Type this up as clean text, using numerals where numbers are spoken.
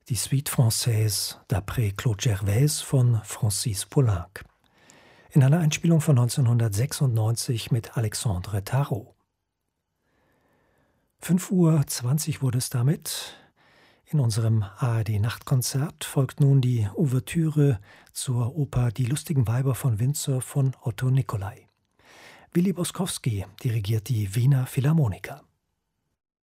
die Suite Française d'après Claude Gervaise von Francis Poulenc. In einer Einspielung von 1996 mit Alexandre Tarot. 5:20 Uhr wurde es damit. In unserem ARD-Nachtkonzert folgt nun die Ouvertüre zur Oper Die lustigen Weiber von Windsor von Otto Nicolai. Willi Boskowski dirigiert die Wiener Philharmoniker.